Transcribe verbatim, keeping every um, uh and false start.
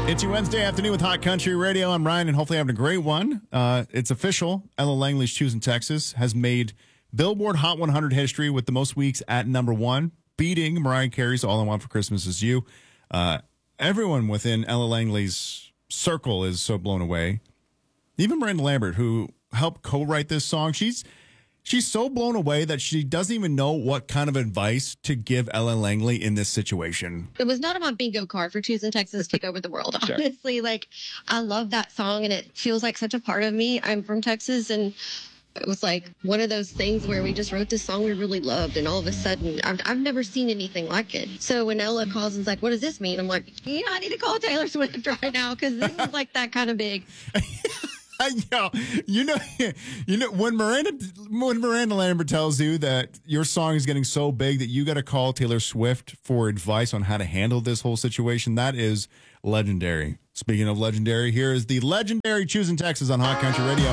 It's your Wednesday afternoon with Hot Country Radio. I'm Ryan, and hopefully having a great one. Uh, it's official. Ella Langley's Choosing Texas has made Billboard Hot one hundred history with the most weeks at number one, beating Mariah Carey's All I Want for Christmas Is You. Uh, everyone within Ella Langley's circle is so blown away. Even Miranda Lambert, who helped co-write this song, she's she's so blown away that she doesn't even know what kind of advice to give Ella Langley in this situation. It was not on my bingo card for Choosing Texas to take over the world. Sure. Honestly, like, I love that song, and it feels like such a part of me. I'm from Texas, and it was like one of those things where we just wrote this song we really loved, and all of a sudden, I've, I've never seen anything like it. So when Ella calls and's like, what does this mean? I'm like, yeah, I need to call Taylor Swift right now, because this is like that kind of big. Yo, you know, you know when Miranda when Miranda Lambert tells you that your song is getting so big that you got to call Taylor Swift for advice on how to handle this whole situation, that is legendary. Speaking of legendary, here is the legendary Choosing Texas on Hot Country Radio.